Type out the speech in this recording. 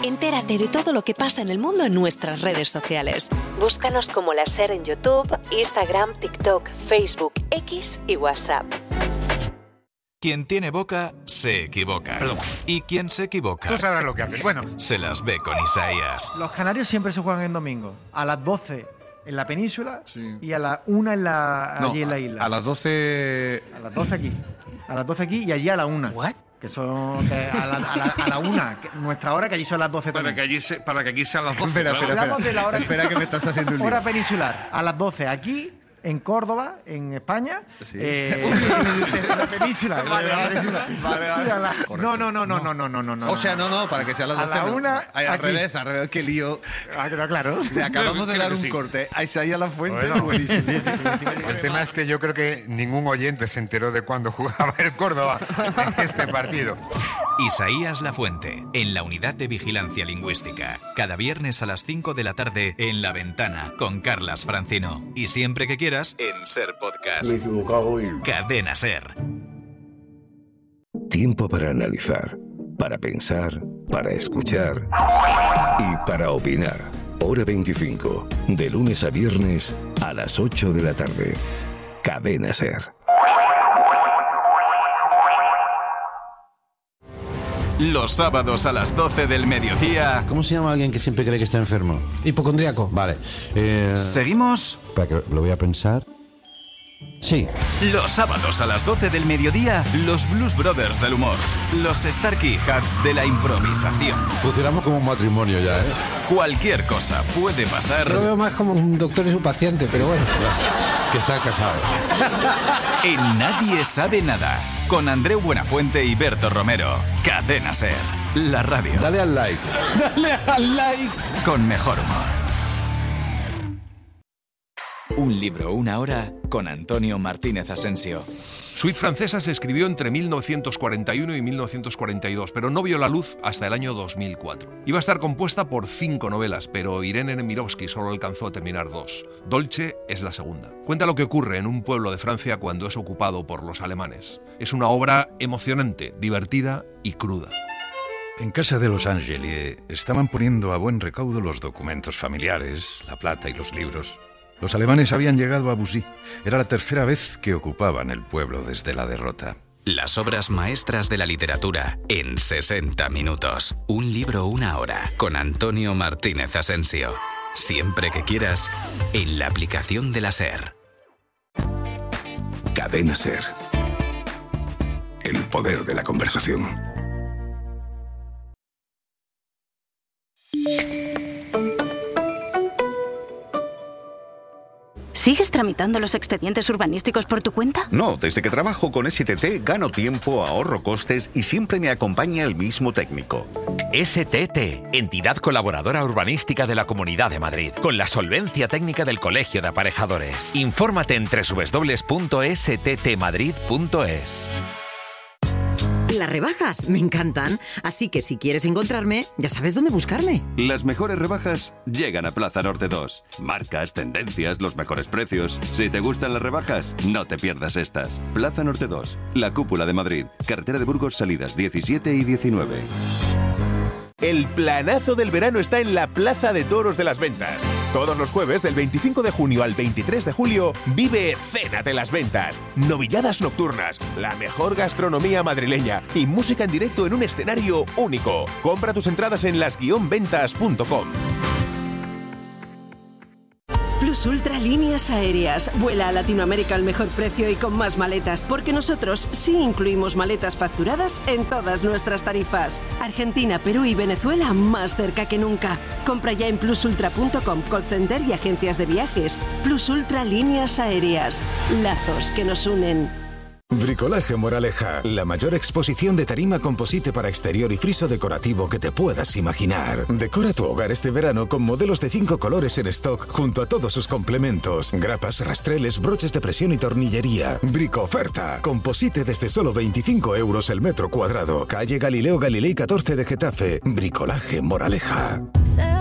Entérate de todo lo que pasa en el mundo en nuestras redes sociales. Búscanos como La SER en YouTube, Instagram, TikTok, Facebook, X y WhatsApp. Quien tiene boca, se equivoca. Perdón. Y quien se equivoca... Tú sabrás lo que haces. Bueno. Se las ve con Isaías. Los canarios siempre se juegan en domingo. A las 12 en la península y a las 1 allí en la isla. A las 12... A las 12 aquí. A las 12 aquí y allí a la 1. ¿What? Que son a la 1, nuestra hora, que allí son las 12 para también. que aquí sean las 12. Espera que me estás haciendo un lío. Hora peninsular. A las 12 aquí, en Córdoba, en España. Sí. En la península. Vale. No. O sea, no, para que sea las 12. A la 1 al revés, qué lío. Claro. Le acabamos de dar un corte a Isaías Lafuente. Bueno, buenísimo. Sí. El tema es que yo creo que ningún oyente se enteró de cuándo jugaba el Córdoba en este partido. Isaías Lafuente, en la Unidad de Vigilancia Lingüística. Cada viernes a las 5 de la tarde en La Ventana, con Carlas Francino. Y siempre que quieras, en SER Podcast. Me he equivocado hoy. Cadena SER. Tiempo para analizar, para pensar, para escuchar y para opinar. Hora 25, de lunes a viernes a las 8 de la tarde. Cadena SER. Los sábados a las 12 del mediodía. ¿Cómo se llama alguien que siempre cree que está enfermo? Hipocondríaco. Vale. ¿Seguimos? Espera, que lo voy a pensar. Sí. Los sábados a las 12 del mediodía, los Blues Brothers del humor. Los Starkey Hats de la improvisación. Funcionamos como un matrimonio ya, ¿eh? Cualquier cosa puede pasar. Yo lo veo más como un doctor y su paciente, pero bueno. Que está casado. En Nadie Sabe Nada, con Andreu Buenafuente y Berto Romero. Cadena SER, la radio. Dale al like. Dale al like. Con mejor humor. Un libro, una hora, con Antonio Martínez Asensio. Suite Francesa se escribió entre 1941 y 1942, pero no vio la luz hasta el año 2004. Iba a estar compuesta por 5 novelas, pero Irene Nemirovsky solo alcanzó a terminar 2. Dolce es la segunda. Cuenta lo que ocurre en un pueblo de Francia cuando es ocupado por los alemanes. Es una obra emocionante, divertida y cruda. En casa de los Angeli estaban poniendo a buen recaudo los documentos familiares, la plata y los libros. Los alemanes habían llegado a Bussy. Era la tercera vez que ocupaban el pueblo desde la derrota. Las obras maestras de la literatura en 60 minutos. Un libro, una hora, con Antonio Martínez Asensio. Siempre que quieras, en la aplicación de la SER. Cadena SER. El poder de la conversación. ¿Sigues tramitando los expedientes urbanísticos por tu cuenta? No, desde que trabajo con STT gano tiempo, ahorro costes y siempre me acompaña el mismo técnico. STT, entidad colaboradora urbanística de la Comunidad de Madrid, con la solvencia técnica del Colegio de Aparejadores. Infórmate en www.sttmadrid.es. Las rebajas me encantan, así que si quieres encontrarme, ya sabes dónde buscarme. Las mejores rebajas llegan a Plaza Norte 2. Marcas, tendencias, los mejores precios. Si te gustan las rebajas, no te pierdas estas. Plaza Norte 2, la cúpula de Madrid. Carretera de Burgos, salidas 17 y 19. El planazo del verano está en la Plaza de Toros de las Ventas. Todos los jueves del 25 de junio al 23 de julio vive Cénate las Ventas. Novilladas nocturnas, la mejor gastronomía madrileña y música en directo en un escenario único. Compra tus entradas en las-ventas.com. Plus Ultra Líneas Aéreas. Vuela a Latinoamérica al mejor precio y con más maletas, porque nosotros sí incluimos maletas facturadas en todas nuestras tarifas. Argentina, Perú y Venezuela más cerca que nunca. Compra ya en plusultra.com, call center y agencias de viajes. Plus Ultra Líneas Aéreas. Lazos que nos unen. Bricolaje Moraleja, la mayor exposición de tarima composite para exterior y friso decorativo que te puedas imaginar. Decora tu hogar este verano con modelos de 5 colores en stock junto a todos sus complementos, grapas, rastreles, broches de presión y tornillería. Brico oferta, composite desde solo 25 euros el metro cuadrado. Calle Galileo Galilei 14 de Getafe. Bricolaje Moraleja.